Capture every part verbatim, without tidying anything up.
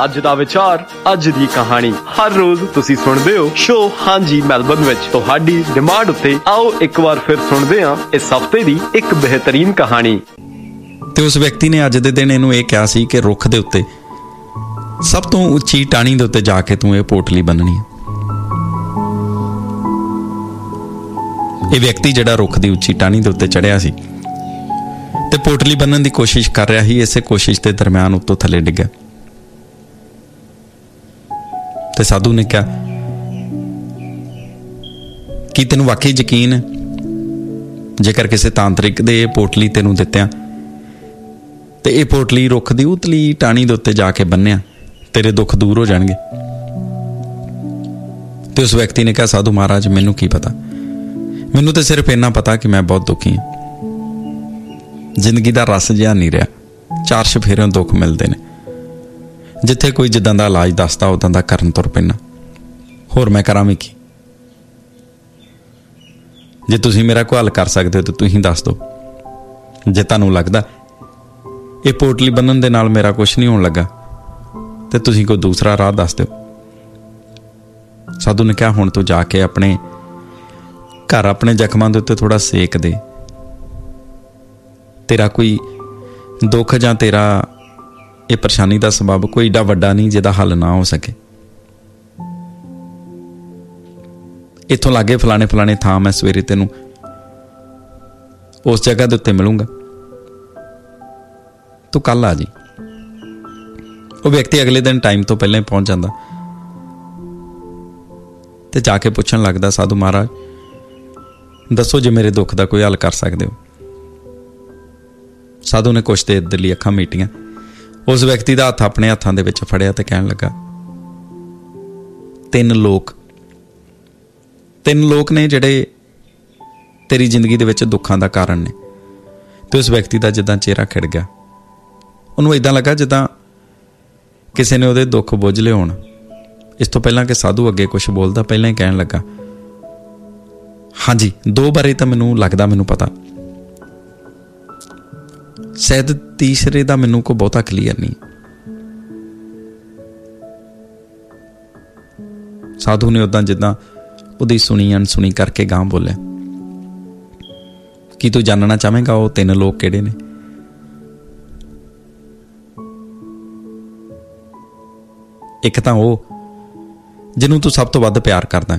ਅੱਜ ਦਾ ਵਿਚਾਰ, ਅੱਜ ਦੀ ਕਹਾਣੀ। ਹਰ ਰੋਜ਼ ਤੁਸੀਂ ਸੁਣਦੇ ਹੋ ਸ਼ੋ ਹਾਂਜੀ ਮੈਲਬਨ ਵਿੱਚ। ਤੁਹਾਡੀ ਡਿਮਾਂਡ ਉੱਤੇ ਆਓ ਇੱਕ ਵਾਰ ਫਿਰ ਸੁਣਦੇ ਹਾਂ ਇਸ ਹਫ਼ਤੇ ਦੀ ਇੱਕ ਬਿਹਤਰੀਨ ਕਹਾਣੀ। ਤੇ ਉਸ ਵਿਅਕਤੀ ਨੇ ਅੱਜ ਦੇ ਦਿਨ ਇਹਨੂੰ ਇਹ ਕਿਹਾ ਸੀ ਕਿ ਰੁੱਖ ਦੇ ਉੱਤੇ ਸਭ ਤੋਂ ਉੱਚੀ ਟਾਹਣੀ ਦੇ ਉੱਤੇ ਜਾ ਕੇ ਤੂੰ ਇਹ ਪੋਟਲੀ ਬੰਨਣੀ ਹੈ। ਇਹ ਵਿਅਕਤੀ ਜਿਹੜਾ ਰੁੱਖ ਦੀ ਉੱਚੀ ਟਾਹਣੀ ਦੇ ਉੱਤੇ ਚੜ੍ਹਿਆ ਸੀ ਤੇ ਪੋਟਲੀ ਬੰਨਣ ਦੀ ਕੋਸ਼ਿਸ਼ ਕਰ ਰਿਹਾ ਸੀ। ਇਸੇ ਕੋਸ਼ਿਸ਼ ਦੇ ਦਰਮਿਆਨ ਉੱਤੋਂ ਥੱਲੇ ਡਿੱਗਾ ਤੇ ਸਾਧੂ ਨੇ ਕਿਹਾ, ਕੀ ਤੈਨੂੰ ਵਾਕਈ ਯਕੀਨ ਹੈ ਜੇਕਰ ਕਿਸੇ ਤਾਂਤਰਿਕ ਦੇ ਇਹ ਪੋਟਲੀ ਤੈਨੂੰ ਦਿੱਤਿਆਂ ਤੇ ਇਹ ਪੋਟਲੀ ਰੁੱਖ ਦੀ ਉਤਲੀ ਟਾਹਣੀ ਦੇ ਉੱਤੇ ਜਾ ਕੇ ਬੰਨਿਆ, ਤੇਰੇ ਦੁੱਖ ਦੂਰ ਹੋ ਜਾਣਗੇ? ਤੇ ਉਸ ਵਿਅਕਤੀ ਨੇ ਕਿਹਾ, ਸਾਧੂ ਮਹਾਰਾਜ ਮੈਨੂੰ ਕੀ ਪਤਾ, ਮੈਨੂੰ ਤਾਂ ਸਿਰਫ ਇੰਨਾ ਪਤਾ ਕਿ ਮੈਂ ਬਹੁਤ ਦੁਖੀ ਹਾਂ। ਜ਼ਿੰਦਗੀ ਦਾ ਰਸ ਜਿਹਾ ਨਹੀਂ ਰਿਹਾ, ਚਾਰ ਚੁਫੇਰਿਓਂ ਦੁੱਖ ਮਿਲਦੇ ਨੇ। ਜਿੱਥੇ ਕੋਈ ਜਿੱਦਾਂ ਦਾ ਇਲਾਜ ਦੱਸਦਾ ਉੱਦਾਂ ਦਾ ਕਰਨ ਤੁਰ ਪੈਣਾ, ਹੋਰ ਮੈਂ ਕਰਾਂ ਵੀ ਕੀ? ਜੇ ਤੁਸੀਂ ਮੇਰਾ ਕੋਈ ਹੱਲ ਕਰ ਸਕਦੇ ਹੋ ਤਾਂ ਤੁਸੀਂ ਦੱਸ ਦਿਓ। ਜੇ ਤੁਹਾਨੂੰ ਲੱਗਦਾ ਇਹ ਪੋਟਲੀ ਬੰਨਣ ਦੇ ਨਾਲ ਮੇਰਾ ਕੁਛ ਨਹੀਂ ਹੋਣ ਲੱਗਾ ਤੇ ਤੁਸੀਂ ਕੋਈ ਦੂਸਰਾ ਰਾਹ ਦੱਸ ਦਿਓ। ਸਾਧੂ ਨੇ ਕਿਹਾ, ਹੁਣ ਤੂੰ ਜਾ ਕੇ ਆਪਣੇ ਘਰ ਆਪਣੇ ਜ਼ਖਮਾਂ ਦੇ ਉੱਤੇ ਥੋੜਾ ਸੇਕ ਦੇ। ਤੇਰਾ ਕੋਈ ਦੁੱਖ ਜਾਂ ਤੇਰਾ ਇਹ ਪਰੇਸ਼ਾਨੀ ਦਾ ਸਬਬ ਕੋਈ ਏਡਾ ਵੱਡਾ ਨਹੀਂ ਜਿਹਦਾ ਹੱਲ ਨਾ ਹੋ ਸਕੇ। ਇੱਥੋਂ ਲਾਗੇ ਫਲਾਣੇ ਫਲਾਣੇ ਥਾਂ ਮੈਂ ਸਵੇਰੇ ਤੈਨੂੰ ਉਸ ਜਗ੍ਹਾ ਦੇ ਉੱਤੇ ਮਿਲੂੰਗਾ, ਤੂੰ ਕੱਲ ਆ ਜੀ। ਉਹ ਵਿਅਕਤੀ ਅਗਲੇ ਦਿਨ ਟਾਈਮ ਤੋਂ ਪਹਿਲਾਂ ਹੀ ਪਹੁੰਚ ਜਾਂਦਾ ਤੇ ਜਾ ਕੇ ਪੁੱਛਣ ਲੱਗਦਾ, ਸਾਧੂ ਮਹਾਰਾਜ ਦੱਸੋ ਜੇ ਮੇਰੇ ਦੁੱਖ ਦਾ ਕੋਈ ਹੱਲ ਕਰ ਸਕਦੇ ਹੋ। ਸਾਧੂ ਨੇ ਕੁਛ ਦੇਰ ਦੇ ਲਈ ਅੱਖਾਂ ਮੀਟੀਆਂ, ਉਸ ਵਿਅਕਤੀ ਦਾ ਹੱਥ ਆਪਣੇ ਹੱਥਾਂ ਦੇ ਵਿੱਚ ਫੜਿਆ ਤੇ ਕਹਿਣ ਲੱਗਾ, ਤਿੰਨ ਲੋਕ ਤਿੰਨ ਲੋਕ ਨੇ ਜਿਹੜੇ ਤੇਰੀ ਜ਼ਿੰਦਗੀ ਦੇ ਵਿੱਚ ਦੁੱਖਾਂ ਦਾ ਕਾਰਨ ਨੇ। ਤੇ ਉਸ ਵਿਅਕਤੀ ਦਾ ਜਿੱਦਾਂ ਚਿਹਰਾ ਖਿੜ ਗਿਆ, ਉਹਨੂੰ ਏਦਾਂ ਲੱਗਾ ਜਿੱਦਾਂ ਕਿਸੇ ਨੇ ਉਹਦੇ ਦੁੱਖ ਬੁੱਝ ਲਏ ਹੋਣ। ਇਸ ਤੋਂ ਪਹਿਲਾਂ ਕਿ ਸਾਧੂ ਅੱਗੇ ਕੁਛ ਬੋਲਦਾ, ਪਹਿਲਾਂ ਹੀ ਕਹਿਣ ਲੱਗਾ, ਹਾਂਜੀ ਦੋ ਬਾਰੇ ਤਾਂ ਮੈਨੂੰ ਲੱਗਦਾ ਮੈਨੂੰ ਪਤਾ, ਸ਼ਾਇਦ ਤੀਸਰੇ ਦਾ ਮੈਨੂੰ ਕੋਈ ਬਹੁਤਾ ਕਲੀਅਰ ਨਹੀਂ। ਸਾਧੂ ਨੇ ਉਦਾਂ ਜਿੱਦਾਂ ਉਹਦੀ ਸੁਣੀ ਅਣਸੁਣੀ ਕਰਕੇ ਗਾਂ ਬੋਲਿਆ, ਕੀ ਤੂੰ ਜਾਣਨਾ ਚਾਹਵੇਂਗਾ ਉਹ ਤਿੰਨ ਲੋਕ ਕਿਹੜੇ ਨੇ? ਇੱਕ ਤਾਂ ਉਹ ਜਿਹਨੂੰ ਤੂੰ ਸਭ ਤੋਂ ਵੱਧ ਪਿਆਰ ਕਰਦਾ।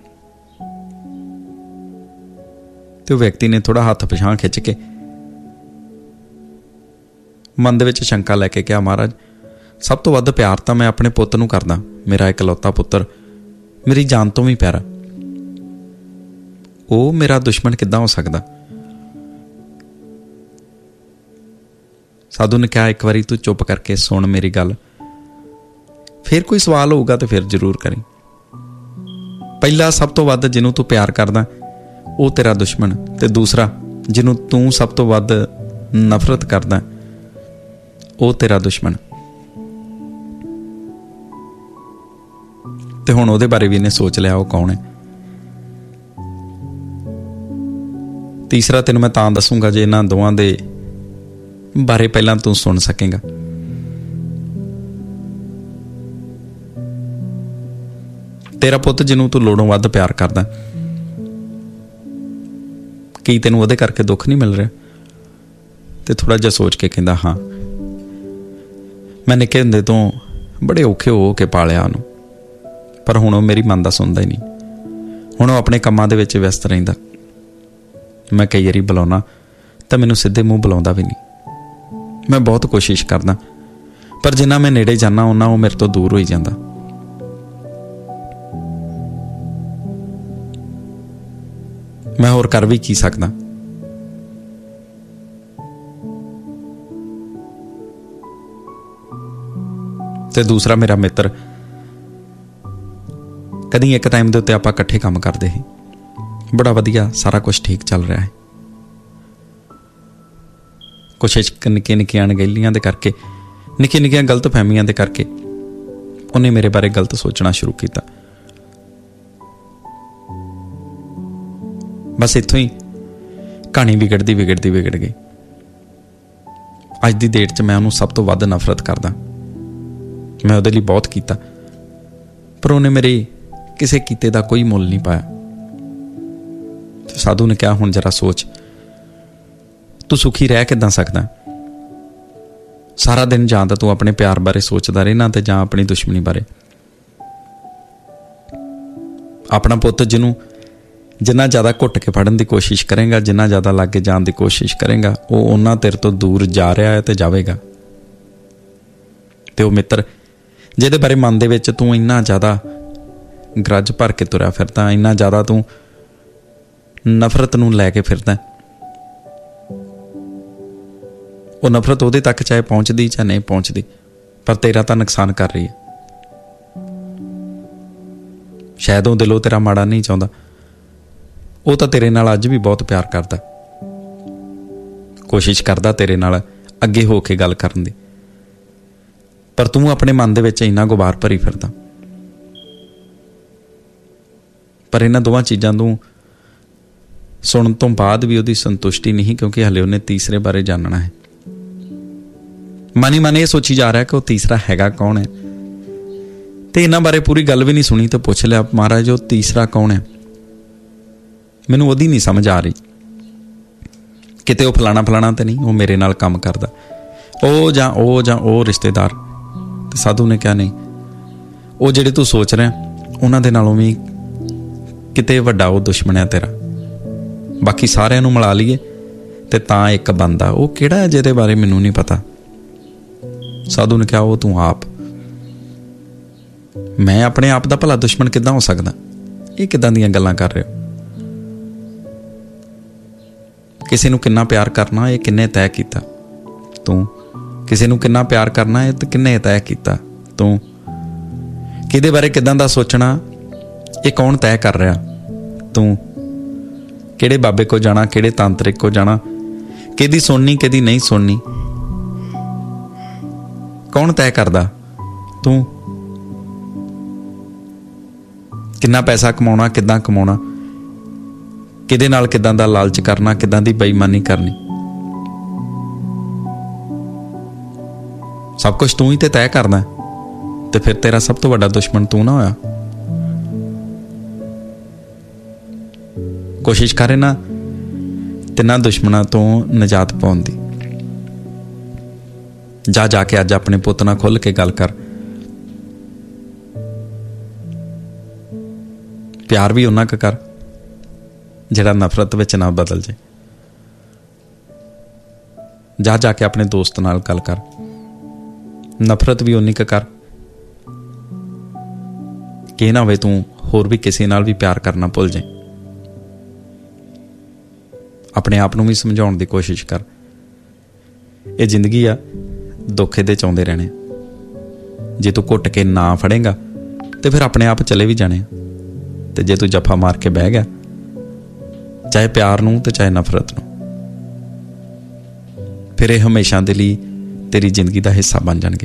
ਤੇ ਉਹ ਵਿਅਕਤੀ ਨੇ ਥੋੜਾ ਹੱਥ ਪਿਛਾਂਹ ਖਿੱਚ ਕੇ ਮਨ ਦੇ ਵਿੱਚ ਸ਼ੰਕਾ ਲੈ ਕੇ ਕਿਹਾ, ਮਹਾਰਾਜ ਸਭ ਤੋਂ ਵੱਧ ਪਿਆਰ ਤਾਂ ਮੈਂ ਆਪਣੇ ਪੁੱਤ ਨੂੰ ਕਰਦਾ, ਮੇਰਾ ਇਕਲੌਤਾ ਪੁੱਤਰ, ਮੇਰੀ ਜਾਨ ਤੋਂ ਵੀ ਪਿਆਰਾ। ਉਹ ਮੇਰਾ ਦੁਸ਼ਮਣ ਕਿੱਦਾਂ ਹੋ ਸਕਦਾ? ਸਾਧੂ ਨੇ ਕਿਹਾ, ਇੱਕ ਵਾਰੀ ਤੂੰ ਚੁੱਪ ਕਰਕੇ ਸੁਣ ਮੇਰੀ ਗੱਲ, ਫਿਰ ਕੋਈ ਸਵਾਲ ਹੋਊਗਾ ਤੇ ਫਿਰ ਜ਼ਰੂਰ ਕਰੀ। ਪਹਿਲਾ ਸਭ ਤੋਂ ਵੱਧ ਜਿਹਨੂੰ ਤੂੰ ਪਿਆਰ ਕਰਦਾ ਉਹ ਤੇਰਾ ਦੁਸ਼ਮਣ, ਤੇ ਦੂਸਰਾ ਜਿਹਨੂੰ ਤੂੰ ਸਭ ਤੋਂ ਵੱਧ ਨਫ਼ਰਤ ਕਰਦਾ ਉਹ ਤੇਰਾ ਦੁਸ਼ਮਣ। ਤੇ ਹੁਣ ਉਹਦੇ ਬਾਰੇ ਵੀ ਇਹਨੇ ਸੋਚ ਲਿਆ ਉਹ ਕੌਣ ਹੈ। ਤੀਸਰਾ ਤੈਨੂੰ ਮੈਂ ਤਾਂ ਦੱਸੂਗਾ ਜੇ ਇਹਨਾਂ ਦੋਵਾਂ ਦੇ ਬਾਰੇ ਪਹਿਲਾਂ ਤੂੰ ਸੁਣ ਸਕੇਗਾ। ਤੇਰਾ ਪੁੱਤ ਜਿਹਨੂੰ ਤੂੰ ਲੋੜੋਂ ਵੱਧ ਪਿਆਰ ਕਰਦਾ, ਕੀ ਤੈਨੂੰ ਉਹਦੇ ਕਰਕੇ ਦੁੱਖ ਨਹੀਂ ਮਿਲ ਰਿਹਾ? ਤੇ ਥੋੜਾ ਜਿਹਾ ਸੋਚ ਕੇ ਕਹਿੰਦਾ, ਹਾਂ ਮੈਂ ਨਿੱਕੇ ਹੁੰਦੇ ਤੋਂ ਬੜੇ ਔਖੇ ਹੋ ਕੇ ਪਾਲਿਆ ਉਹਨੂੰ, ਪਰ ਹੁਣ ਉਹ ਮੇਰੀ ਮਨ ਦਾ ਸੁਣਦਾ ਹੀ ਨਹੀਂ। ਹੁਣ ਉਹ ਆਪਣੇ ਕੰਮਾਂ ਦੇ ਵਿੱਚ ਵਿਅਸਤ ਰਹਿੰਦਾ। ਮੈਂ ਕਈ ਵਾਰੀ ਬੁਲਾਉਣਾ ਤਾਂ ਮੈਨੂੰ ਸਿੱਧੇ ਮੂੰਹ ਬੁਲਾਉਂਦਾ ਵੀ ਨਹੀਂ। ਮੈਂ ਬਹੁਤ ਕੋਸ਼ਿਸ਼ ਕਰਦਾ, ਪਰ ਜਿੰਨਾ ਮੈਂ ਨੇੜੇ ਜਾਂਦਾ ਉਹਨਾਂ ਉਹ ਮੇਰੇ ਤੋਂ ਦੂਰ ਹੋਈ ਜਾਂਦਾ। ਮੈਂ ਹੋਰ ਕਰ ਵੀ ਕੀ ਸਕਦਾ? ਤੇ ਦੂਸਰਾ ਮੇਰਾ ਮਿੱਤਰ, ਕਦੀ ਇੱਕ ਟਾਈਮ ਦੇ ਉੱਤੇ ਆਪਾਂ ਇਕੱਠੇ ਕੰਮ ਕਰਦੇ ਸੀ, ਬੜਾ ਵਧੀਆ ਸਾਰਾ ਕੁਛ ਠੀਕ ਚੱਲ ਰਿਹਾ ਹੈ। ਕੁਛ ਨਿੱਕੀਆਂ ਨਿੱਕੀਆਂ ਅਣਗਹਿਲੀਆਂ ਦੇ ਕਰਕੇ, ਨਿੱਕੀਆਂ ਨਿੱਕੀਆਂ ਗਲਤ ਫਹਿਮੀਆਂ ਦੇ ਕਰਕੇ ਉਹਨੇ ਮੇਰੇ ਬਾਰੇ ਗਲਤ ਸੋਚਣਾ ਸ਼ੁਰੂ ਕੀਤਾ। ਬਸ ਇੱਥੋਂ ਹੀ ਕਹਾਣੀ ਵਿਗੜਦੀ ਵਿਗੜਦੀ ਵਿਗੜ ਗਈ। ਅੱਜ ਦੀ ਡੇਟ 'ਚ ਮੈਂ ਉਹਨੂੰ ਸਭ ਤੋਂ ਵੱਧ ਨਫ਼ਰਤ ਕਰਦਾ। मैं ਉਹਦੇ ਲਈ ਬਹੁਤ ਕੀਤਾ, ਪਰ ਉਹਨੇ ਮੇਰੇ ਕਿਸੇ ਕੀਤੇ ਦਾ ਕੋਈ ਮੁੱਲ ਨਹੀਂ ਪਾਇਆ। ਸਾਧੂ ਨੇ ਕਿਹਾ, ਹੁਣ ਜਰਾ ਸੋਚ, ਤੂੰ ਸੁਖੀ ਰਹਿ ਕਿੱਦਾਂ ਸਕਦਾ? ਸਾਰਾ ਦਿਨ ਜਾਂ ਤਾਂ ਤੂੰ ਆਪਣੇ ਪਿਆਰ ਬਾਰੇ ਸੋਚਦਾ ਰਹਿਣਾ ਤੇ ਜਾਂ ਆਪਣੀ ਦੁਸ਼ਮਣੀ ਬਾਰੇ। ਆਪਣਾ ਪੁੱਤ ਜਿਹਨੂੰ ਜਿੰਨਾ ਜ਼ਿਆਦਾ ਘੁੱਟ ਕੇ ਫੜਨ ਦੀ ਕੋਸ਼ਿਸ਼ ਕਰੇਗਾ, ਜਿੰਨਾ ਜ਼ਿਆਦਾ ਲਾਗੇ ਜਾਣ ਦੀ ਕੋਸ਼ਿਸ਼ ਕਰੇਗਾ, ਉਹ ਉਹਨਾਂ ਤੇਰੇ ਤੋਂ ਦੂਰ ਜਾ ਰਿਹਾ ਹੈ ਤੇ ਜਾਵੇਗਾ। ਤੇ ਉਹ ਮਿੱਤਰ ਜਿਹਦੇ ਬਾਰੇ ਮਨ ਦੇ ਵਿੱਚ ਤੂੰ ਇੰਨਾ ਜ਼ਿਆਦਾ ਗਰਜ ਭਰ ਕੇ ਤੁਰਿਆ ਫਿਰਦਾ, ਇੰਨਾ ਜ਼ਿਆਦਾ ਤੂੰ ਨਫ਼ਰਤ ਨੂੰ ਲੈ ਕੇ ਫਿਰਦਾ, ਉਹ ਨਫ਼ਰਤ ਉਹਦੇ ਤੱਕ ਚਾਹੇ ਪਹੁੰਚਦੀ ਚਾਹੇ ਨਹੀਂ ਪਹੁੰਚਦੀ, ਪਰ ਤੇਰਾ ਤਾਂ ਨੁਕਸਾਨ ਕਰ ਰਹੀ ਹੈ। ਸ਼ਾਇਦ ਉਹ ਦਿਲੋਂ ਤੇਰਾ ਮਾੜਾ ਨਹੀਂ ਚਾਹੁੰਦਾ, ਉਹ ਤਾਂ ਤੇਰੇ ਨਾਲ ਅੱਜ ਵੀ ਬਹੁਤ ਪਿਆਰ ਕਰਦਾ, ਕੋਸ਼ਿਸ਼ ਕਰਦਾ ਤੇਰੇ ਨਾਲ ਅੱਗੇ ਹੋ ਕੇ ਗੱਲ ਕਰਨ ਦੀ, ਪਰ ਤੂੰ ਆਪਣੇ ਮਨ ਦੇ ਵਿੱਚ ਇੰਨਾ ਗੁਬਾਰ ਭਰੀ ਫਿਰਦਾ। ਪਰ ਇਹਨਾਂ ਦੋਵਾਂ ਚੀਜ਼ਾਂ ਨੂੰ ਸੁਣਨ ਤੋਂ ਬਾਅਦ ਵੀ ਉਹਦੀ ਸੰਤੁਸ਼ਟੀ ਨਹੀਂ, ਕਿਉਂਕਿ ਹਲੇ ਉਹਨੇ ਤੀਸਰੇ ਬਾਰੇ ਜਾਣਨਾ ਹੈ। ਮਨੀ ਮਨ ਇਹ ਸੋਚੀ ਜਾ ਰਿਹਾ ਕਿ ਉਹ ਤੀਸਰਾ ਹੈਗਾ ਕੌਣ ਹੈ, ਤੇ ਇਹਨਾਂ ਬਾਰੇ ਪੂਰੀ ਗੱਲ ਵੀ ਨਹੀਂ ਸੁਣੀ ਤੇ ਪੁੱਛ ਲਿਆ, ਮਹਾਰਾਜ ਉਹ ਤੀਸਰਾ ਕੌਣ ਹੈ? ਮੈਨੂੰ ਉਹਦੀ ਨਹੀਂ ਸਮਝ ਆ ਰਹੀ, ਕਿਤੇ ਉਹ ਫਲਾਣਾ ਫਲਾਣਾ ਤੇ ਨਹੀਂ, ਉਹ ਮੇਰੇ ਨਾਲ ਕੰਮ ਕਰਦਾ, ਉਹ ਜਾਂ ਉਹ ਜਾਂ ਉਹ ਰਿਸ਼ਤੇਦਾਰ। ਤੇ ਸਾਧੂ ਨੇ ਕਿਹਾ, ਨਹੀਂ, ਉਹ ਜਿਹੜੇ ਤੂੰ ਸੋਚ ਰਿਹਾ ਉਹਨਾਂ ਦੇ ਨਾਲੋਂ ਵੀ ਕਿਤੇ ਵੱਡਾ ਉਹ ਦੁਸ਼ਮਣ ਹੈ ਤੇਰਾ। ਬਾਕੀ ਸਾਰਿਆਂ ਨੂੰ ਮਿਲਾ ਲਈਏ ਤੇ ਤਾਂ ਇੱਕ ਬੰਦਾ, ਉਹ ਕਿਹੜਾ ਹੈ ਜਿਹਦੇ ਬਾਰੇ ਮੈਨੂੰ ਨਹੀਂ ਪਤਾ। ਸਾਧੂ ਨੇ ਕਿਹਾ, ਉਹ ਤੂੰ ਆਪ। ਮੈਂ ਆਪਣੇ ਆਪ ਦਾ ਭਲਾ ਦੁਸ਼ਮਣ ਕਿੱਦਾਂ ਹੋ ਸਕਦਾ? ਇਹ ਕਿੱਦਾਂ ਦੀਆਂ ਗੱਲਾਂ ਕਰ ਰਹੇ ਹੋ? ਕਿਸੇ ਨੂੰ ਕਿੰਨਾ ਪਿਆਰ ਕਰਨਾ ਇਹ ਕਿੰਨੇ ਤੈਅ ਕੀਤਾ ਤੂੰ? ਕਿਸੇ ਨੂੰ ਕਿੰਨਾ ਪਿਆਰ ਕਰਨਾ ਇਹ ਤੇ ਕਿੰਨੇ ਤੈਅ ਕੀਤਾ ਤੂੰ? ਕਿਹਦੇ ਬਾਰੇ ਕਿੱਦਾਂ ਦਾ ਸੋਚਣਾ ਇਹ ਕੌਣ ਤੈਅ ਕਰ ਰਿਹਾ? ਤੂੰ। ਕਿਹੜੇ ਬਾਬੇ ਕੋ ਜਾਣਾ, ਕਿਹੜੇ ਤਾਂਤਰਿਕ ਕੋ ਜਾਣਾ, ਕਿਹਦੀ ਸੁਣਨੀ ਕਿਹਦੀ ਨਹੀਂ ਸੁਣਨੀ, ਕੌਣ ਤੈਅ ਕਰਦਾ? ਤੂੰ। ਕਿੰਨਾ ਪੈਸਾ ਕਮਾਉਣਾ, ਕਿੱਦਾਂ ਕਮਾਉਣਾ, ਕਿਹਦੇ ਨਾਲ ਕਿੱਦਾਂ ਦਾ ਲਾਲਚ ਕਰਨਾ, ਕਿੱਦਾਂ ਦੀ ਬੇਈਮਾਨੀ ਕਰਨੀ, ਸਭ ਕੁਛ ਤੂੰ ਹੀ ਤੇ ਤੈਅ ਕਰਦਾ। ਤੇ ਫਿਰ ਤੇਰਾ ਸਭ ਤੋਂ ਵੱਡਾ ਦੁਸ਼ਮਣ ਤੂੰ ਨਾ ਹੋਇਆ? ਕੋਸ਼ਿਸ਼ ਕਰ ਇਹਨਾਂ ਤਿੰਨਾਂ ਦੁਸ਼ਮਣਾਂ ਤੋਂ ਨਿਜਾਤ ਪਾਉਣ ਦੀ। ਜਾ ਜਾ ਕੇ ਅੱਜ ਆਪਣੇ ਪੁੱਤ ਨਾਲ ਖੁੱਲ੍ਹ ਕੇ ਗੱਲ ਕਰ। ਪਿਆਰ ਵੀ ਉਹਨਾਂ ਕੁ ਕਰ ਜਿਹੜਾ ਨਫ਼ਰਤ ਵਿੱਚ ਨਾ ਬਦਲ ਜੇ। ਜਾ ਜਾ ਕੇ ਆਪਣੇ ਦੋਸਤ ਨਾਲ ਗੱਲ ਕਰ, ਨਫ਼ਰਤ ਵੀ ਉਨੀ ਕੁ ਕਰ ਕਿ ਨਾ ਹੋਵੇ ਤੂੰ ਹੋਰ ਵੀ ਕਿਸੇ ਨਾਲ ਵੀ ਪਿਆਰ ਕਰਨਾ ਭੁੱਲ ਜਾਏ। ਆਪਣੇ ਆਪ ਨੂੰ ਵੀ ਸਮਝਾਉਣ ਦੀ ਕੋਸ਼ਿਸ਼ ਕਰ। ਇਹ ਜ਼ਿੰਦਗੀ ਆ, ਦੁੱਖ ਇਹਦੇ 'ਚ ਆਉਂਦੇ ਰਹਿਣੇ। ਜੇ ਤੂੰ ਘੁੱਟ ਕੇ ਨਾ ਫੜੇਗਾ ਤੇ ਫਿਰ ਆਪਣੇ ਆਪ ਚਲੇ ਵੀ ਜਾਣੇ। ਤੇ ਜੇ ਤੂੰ ਜੱਫਾ ਮਾਰ ਕੇ ਬਹਿ ਗਿਆ, ਚਾਹੇ ਪਿਆਰ ਨੂੰ ਤੇ ਚਾਹੇ ਨਫ਼ਰਤ ਨੂੰ, ਫਿਰ ਇਹ ਹਮੇਸ਼ਾ ਦੇ ਲਈ ਤੇਰੀ ਜ਼ਿੰਦਗੀ ਦਾ ਹਿੱਸਾ ਬਣ ਜਾਣਗੇ।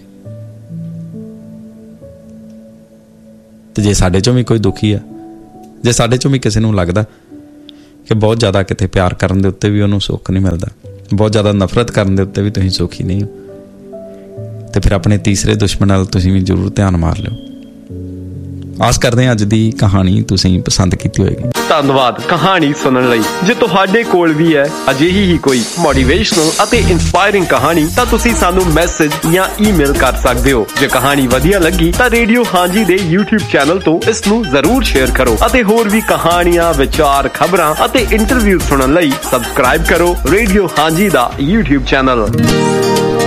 ਤੇ ਜੇ ਸਾਡੇ ਚੋਂ ਵੀ ਕੋਈ ਦੁਖੀ ਆ, ਜੇ ਸਾਡੇ ਚੋਂ ਵੀ ਕਿਸੇ ਨੂੰ ਲੱਗਦਾ ਕਿ ਬਹੁਤ ਜ਼ਿਆਦਾ ਕਿਤੇ ਪਿਆਰ ਕਰਨ ਦੇ ਉੱਤੇ ਵੀ ਉਹਨੂੰ ਸੁੱਖ ਨਹੀਂ ਮਿਲਦਾ, ਬਹੁਤ ਜ਼ਿਆਦਾ ਨਫ਼ਰਤ ਕਰਨ ਦੇ ਉੱਤੇ ਵੀ ਤੁਸੀਂ ਸੁਖੀ ਨਹੀਂ ਹੋ, ਤੇ ਫਿਰ ਆਪਣੇ ਤੀਸਰੇ ਦੁਸ਼ਮਣ ਨਾਲ ਤੁਸੀਂ ਵੀ ਜ਼ਰੂਰ ਧਿਆਨ ਮਾਰ ਲਿਓ। ਆਸ ਕਰਦੇ ਹਾਂ ਅੱਜ ਦੀ ਕਹਾਣੀ ਤੁਸੀਂ ਪਸੰਦ ਕੀਤੀ ਹੋਏਗੀ। ਧੰਨਵਾਦ ਕਹਾਣੀ ਸੁਣਨ ਲਈ। ਜੇ ਤੁਹਾਡੇ ਕੋਲ ਵੀ ਹੈ ਅਜਿਹੀ ਹੀ ਕੋਈ ਮੋਟੀਵੇਸ਼ਨਲ ਅਤੇ ਇੰਸਪਾਇਰਿੰਗ ਕਹਾਣੀ ਤਾਂ ਤੁਸੀਂ ਸਾਨੂੰ ਮੈਸੇਜ ਜਾਂ ਈਮੇਲ ਕਰ ਸਕਦੇ ਹੋ। ਜੇ ਕਹਾਣੀ ਵਧੀਆ ਲੱਗੀ ਤਾਂ ਰੇਡੀਓ ਹਾਂਜੀ ਦੇ YouTube ਚੈਨਲ ਤੋਂ ਇਸ ਨੂੰ ਜ਼ਰੂਰ ਸ਼ੇਅਰ ਕਰੋ ਅਤੇ ਹੋਰ ਵੀ ਕਹਾਣੀਆਂ, ਵਿਚਾਰ, ਖਬਰਾਂ ਅਤੇ ਇੰਟਰਵਿਊ ਸੁਣਨ ਲਈ ਸਬਸਕ੍ਰਾਈਬ ਕਰੋ ਰੇਡੀਓ ਹਾਂਜੀ ਦਾ YouTube ਚੈਨਲ।